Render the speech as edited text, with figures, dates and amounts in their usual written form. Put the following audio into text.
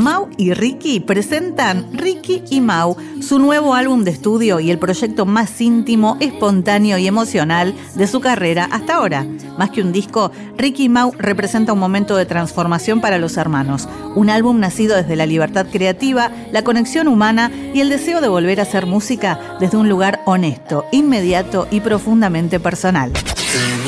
Mau y Ricky presentan Ricky y Mau, su nuevo álbum de estudio y el proyecto más íntimo, espontáneo y emocional de su carrera hasta ahora. Más que un disco, Ricky y Mau representa un momento de transformación para los hermanos. Un álbum nacido desde la libertad creativa, la conexión humana y el deseo de volver a hacer música desde un lugar honesto, inmediato y profundamente personal.